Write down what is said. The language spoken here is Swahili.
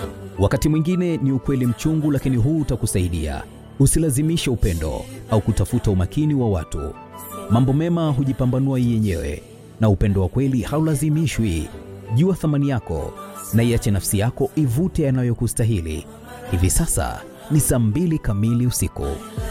Wakati mwingine ni ukweli mchungu, lakini huu utakusaidia. Usilazimishe upendo au kutafuta umakini wa watu. Mambo mema hujipambanua yenyewe, na upendo wa kweli haulazimishwi. Jua thamani yako na iache nafsi yako ivute yanayokustahili. Hivi sasa ni 2:00 kamili usiku.